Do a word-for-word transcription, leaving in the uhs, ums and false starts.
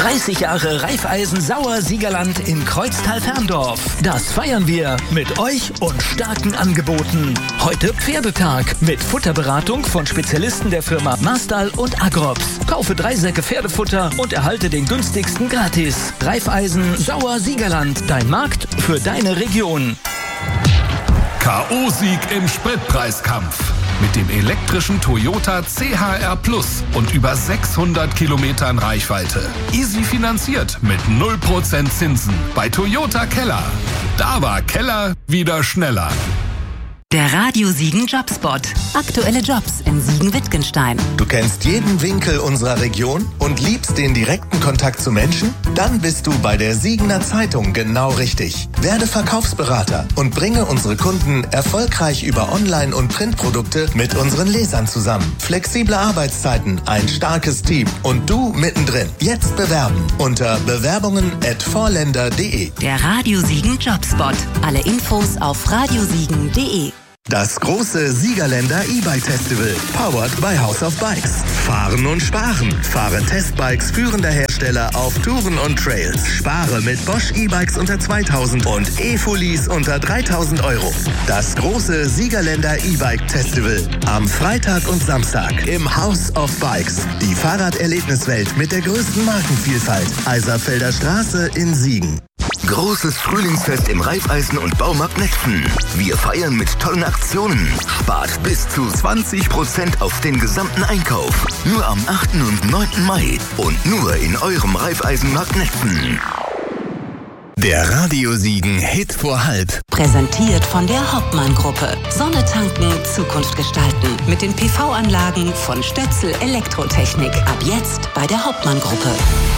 dreißig Jahre Raiffeisen Sauer-Siegerland in Kreuztal-Ferndorf. Das feiern wir mit euch und starken Angeboten. Heute Pferdetag mit Futterberatung von Spezialisten der Firma Marstal und Agrops. Kaufe drei Säcke Pferdefutter und erhalte den günstigsten gratis. Raiffeisen Sauer-Siegerland, dein Markt für deine Region. K O-Sieg im Spritpreiskampf. Mit dem elektrischen Toyota C H R Plus und über sechshundert Kilometern Reichweite. Easy finanziert mit null Prozent Zinsen bei Toyota Keller. Da war Keller wieder schneller. Der Radio Siegen Jobspot. Aktuelle Jobs in Siegen-Wittgenstein. Du kennst jeden Winkel unserer Region und liebst den direkten Kontakt zu Menschen? Dann bist du bei der Siegener Zeitung genau richtig. Werde Verkaufsberater und bringe unsere Kunden erfolgreich über Online- und Printprodukte mit unseren Lesern zusammen. Flexible Arbeitszeiten, ein starkes Team und du mittendrin. Jetzt bewerben unter bewerbungen at vorländer punkt de. Der Radio Siegen Jobspot. Alle Infos auf radiosiegen punkt de. Das große Siegerländer E-Bike Festival, powered by House of Bikes. Fahren und sparen. Fahre Testbikes führender Hersteller auf Touren und Trails. Spare mit Bosch E-Bikes unter zweitausend und E-Folies unter dreitausend Euro. Das große Siegerländer E-Bike Festival am Freitag und Samstag im House of Bikes. Die Fahrraderlebniswelt mit der größten Markenvielfalt. Eiserfelder Straße in Siegen. Großes Frühlingsfest im Raiffeisen und Baumarkt Netzen. Wir feiern mit tollen Aktionen. Spart bis zu zwanzig Prozent auf den gesamten Einkauf. Nur am achten und neunten Mai. Und nur in eurem Raiffeisenmarkt Netzen. Der Radio Siegen Hit vor halb. Präsentiert von der Hauptmann-Gruppe. Sonne tanken, Zukunft gestalten. Mit den P V-Anlagen von Stötzl Elektrotechnik. Ab jetzt bei der Hauptmann-Gruppe.